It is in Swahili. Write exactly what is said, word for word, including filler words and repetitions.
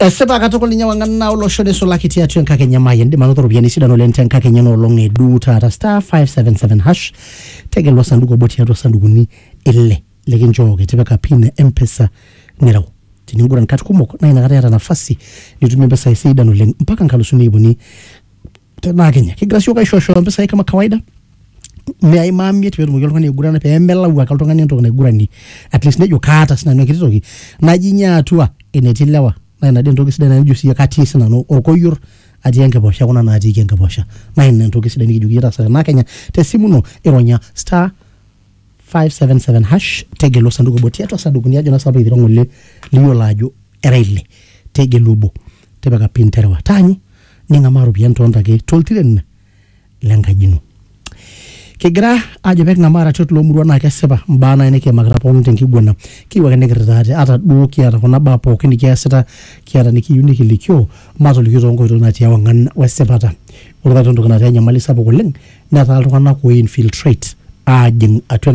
Sepa katukul ninya wangana ulo shode sola kiti atu nka Kenya mayen di manoto rubiani sida no lente nka Kenya no longe du tata star five seven seven hash tege lo sanduku boti ya sanduku ni ile lege njoge tebeka pine M-Pesa nirawo tiningura nkatu kumoko na inagari hata nafasi nitumia pesa isi ida no lenge mpaka nkalusuni ibuni tena Kenya kigrasio ka shosho pesa hii kama kawaida mea imamye tibetu mugelo kani igurana pe embela uwa kalutongani nto kani igurani at least nejo kata sina nyo kititoki najinya atua enetilewa na ina dento kisida na njusi ya kati sina no okoyor ati yanke bosha kuna na ati yanke bosha na ina nto kisida nikijugira sa na Kenya te simu no ironya star five seven seven hash tegelo sanduku boti ato sanduku ni ajo na sababu irongo le liyo lajo eraile tegelubo tebeka pinterewa tanyu ninga maru biento ndage toltiren lenga jinu kigira aje bek na mara chotlo murwa na keseba mbana ene ke magra pon tenki gwana kiwa ke negrata ata du kiara kona ba po kini keseta kiara niki unique likyo mato likyo ngo to na tia wangan wesepata urga tondo kana nya mali sabo kuleng na tal kana ko infiltrate ajing atwa